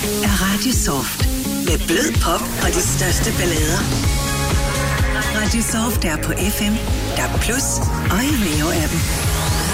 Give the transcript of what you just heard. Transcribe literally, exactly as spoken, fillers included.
er Radio Soft. Med blød pop og de største ballader. Radio Soft er på F M, D A B plus og i Veo-appen.